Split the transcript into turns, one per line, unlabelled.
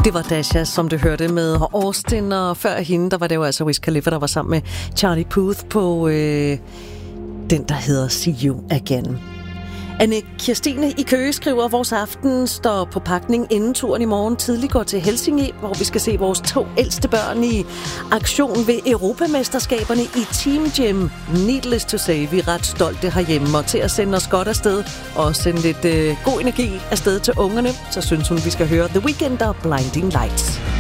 Det var Dasha, som du hørte med Austin, og før hende, der var det jo altså Wiz Khalifa, der var sammen med Charlie Puth på den, der hedder See You Again. Anne Kirstine i Køge skriver, at vores aften står på pakning inden turen i morgen tidlig går til Helsinge, hvor vi skal se vores 2 ældste børn i aktion ved Europamesterskaberne i Team Gym. Needless to say, vi er ret stolte herhjemme, og til at sende os godt afsted og sende lidt god energi afsted til ungerne, så synes hun, vi skal høre The Weeknd og Blinding Lights.